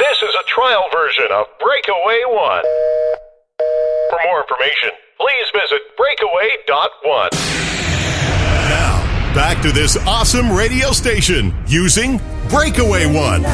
This is a trial version of Breakaway One. For more information, please visit breakaway.one. Now, back to this awesome radio station using Breakaway One.